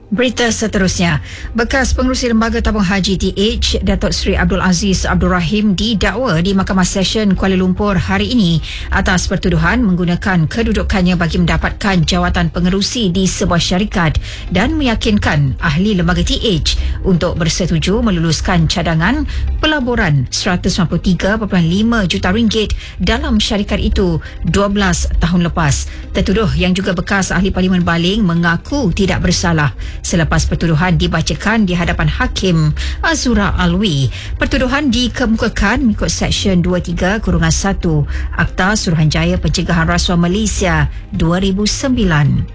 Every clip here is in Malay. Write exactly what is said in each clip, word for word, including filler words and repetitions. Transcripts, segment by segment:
Berita seterusnya, bekas pengerusi Lembaga Tabung Haji T H, Datuk Seri Abdul Aziz Abdul Rahim didakwa di Mahkamah Session Kuala Lumpur hari ini atas pertuduhan menggunakan kedudukannya bagi mendapatkan jawatan pengerusi di sebuah syarikat dan meyakinkan ahli Lembaga T H untuk bersetuju meluluskan cadangan pelaburan seratus sembilan puluh tiga perpuluhan lima juta ringgit dalam syarikat itu dua belas tahun lepas. Tertuduh yang juga bekas ahli Parlimen Baling mengaku tidak bersalah selepas pertuduhan dibacakan di hadapan Hakim Azura Alwi. Pertuduhan dikemukakan mengikut Seksyen dua puluh tiga kurungan satu Akta Suruhanjaya Pencegahan Rasuah Malaysia dua ribu sembilan.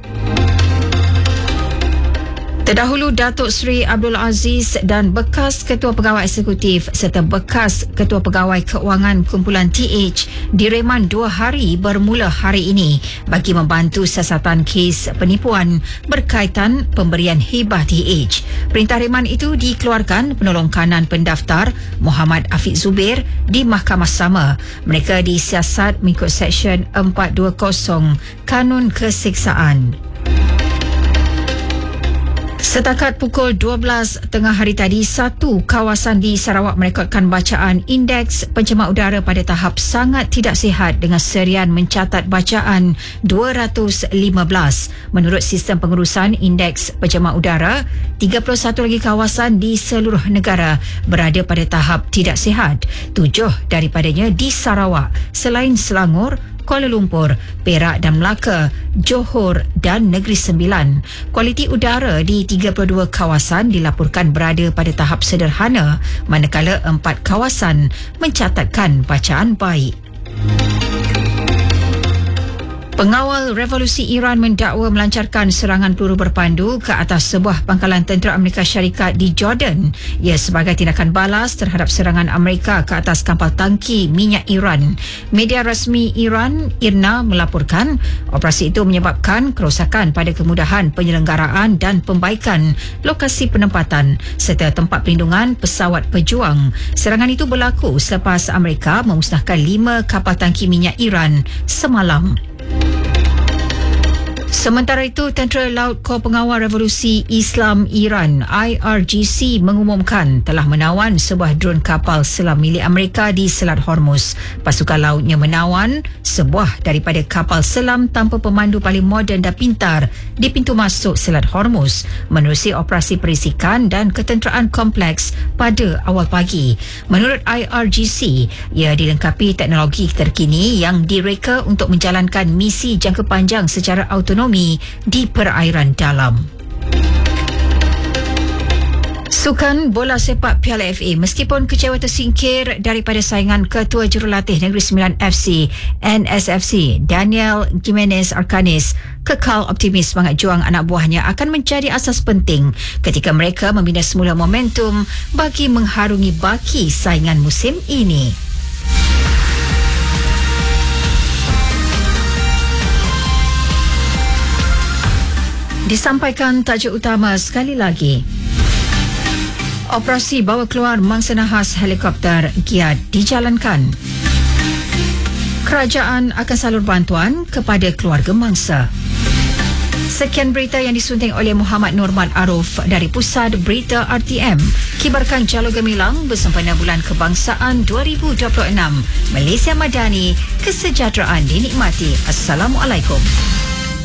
Terdahulu, Datuk Seri Abdul Aziz dan bekas Ketua Pegawai Eksekutif serta bekas Ketua Pegawai Keuangan Kumpulan T H direman dua hari bermula hari ini bagi membantu siasatan kes penipuan berkaitan pemberian hibah T H. Perintah reman itu dikeluarkan penolong kanan pendaftar Muhammad Afiq Zubir di mahkamah sama. Mereka disiasat mengikut Seksyen empat dua kosong Kanun Keseksaan. Setakat pukul dua belas tengah hari tadi, satu kawasan di Sarawak merekodkan bacaan indeks pencemar udara pada tahap sangat tidak sihat dengan serian mencatat bacaan dua ratus lima belas. Menurut sistem pengurusan indeks pencemar udara, tiga puluh satu lagi kawasan di seluruh negara berada pada tahap tidak sihat. Tujuh daripadanya di Sarawak, selain Selangor, Kuala Lumpur, Perak dan Melaka, Johor dan Negeri Sembilan. Kualiti udara di tiga puluh dua kawasan dilaporkan berada pada tahap sederhana, manakala empat kawasan mencatatkan bacaan baik. Pengawal Revolusi Iran mendakwa melancarkan serangan peluru berpandu ke atas sebuah pangkalan tentera Amerika Syarikat di Jordan. Ia sebagai tindakan balas terhadap serangan Amerika ke atas kapal tangki minyak Iran. Media rasmi Iran, I R N A, melaporkan operasi itu menyebabkan kerosakan pada kemudahan penyelenggaraan dan pembaikan lokasi penempatan serta tempat pelindungan pesawat pejuang. Serangan itu berlaku selepas Amerika memusnahkan lima kapal tangki minyak Iran semalam. Sementara itu, Tentera Laut Kor Pengawal Revolusi Islam Iran I R G C mengumumkan telah menawan sebuah dron kapal selam milik Amerika di Selat Hormuz. Pasukan lautnya menawan sebuah daripada kapal selam tanpa pemandu paling moden dan pintar di pintu masuk Selat Hormuz menerusi operasi perisikan dan ketenteraan kompleks pada awal pagi. Menurut I R G C, ia dilengkapi teknologi terkini yang direka untuk menjalankan misi jangka panjang secara autonom di perairan dalam. Sukan bola sepak Piala F A, meskipun kecewa tersingkir daripada saingan Ketua Jurulatih Negeri Sembilan F C N S F C Daniel Jimenez Arcanis, kekal optimis semangat juang anak buahnya akan menjadi asas penting ketika mereka membina semula momentum bagi mengharungi baki saingan musim ini. Disampaikan tajuk utama sekali lagi. Operasi bawa keluar mangsa nahas helikopter Giat dijalankan. Kerajaan akan salur bantuan kepada keluarga mangsa. Sekian berita yang disunting oleh Muhammad Nurmat Aruf dari Pusat Berita R T M. Kibarkan Jalur Gemilang bersempena Bulan Kebangsaan dua ribu dua puluh enam. Malaysia Madani, kesejahteraan dinikmati. Assalamualaikum.